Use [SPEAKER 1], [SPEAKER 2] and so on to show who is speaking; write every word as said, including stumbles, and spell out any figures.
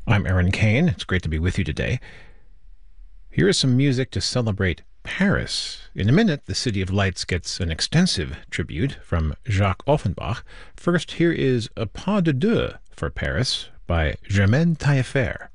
[SPEAKER 1] I'm Aaron Kane. It's great to be with you today. Here is some music to celebrate Paris. In a minute, the City of Lights gets an extensive tribute from Jacques Offenbach. First, here is A Pas de Deux for Paris by Germaine Taillefer.